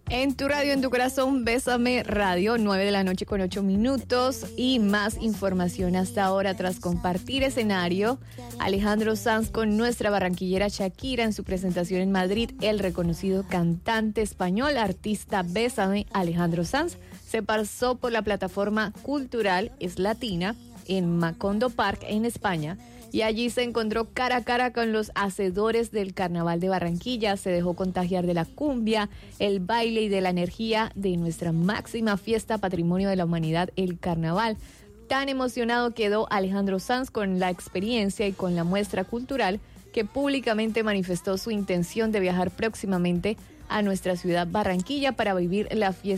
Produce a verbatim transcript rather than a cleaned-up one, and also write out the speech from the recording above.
En tu radio, en tu corazón, Bésame Radio, nueve de la noche con ocho minutos y más información hasta ahora tras compartir escenario. Alejandro Sanz con nuestra barranquillera Shakira en su presentación en Madrid. El reconocido cantante español, artista Bésame, Alejandro Sanz, se pasó por la plataforma cultural Es Latina en Macondo Park en España. Y allí se encontró cara a cara con los hacedores del Carnaval de Barranquilla. Se dejó contagiar de la cumbia, el baile y de la energía de nuestra máxima fiesta, patrimonio de la humanidad, el Carnaval. Tan emocionado quedó Alejandro Sanz con la experiencia y con la muestra cultural que públicamente manifestó su intención de viajar próximamente a nuestra ciudad Barranquilla para vivir la fiesta